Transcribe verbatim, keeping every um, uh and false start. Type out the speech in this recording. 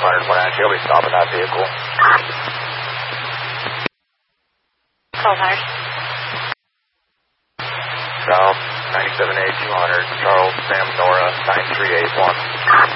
hundred one actually, I'll be stopping that vehicle. twelve hundred. South, ninety-seven A two hundred, Charles, Sam, Nora, nine three eight one.